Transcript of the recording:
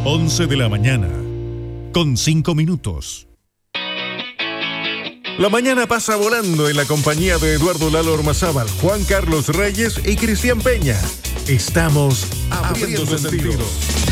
11 de la mañana, con 5 minutos. La mañana pasa volando en la compañía de Eduardo Lalo Ormazábal, Juan Carlos Reyes y Cristian Peña. Estamos abriendo sentidos.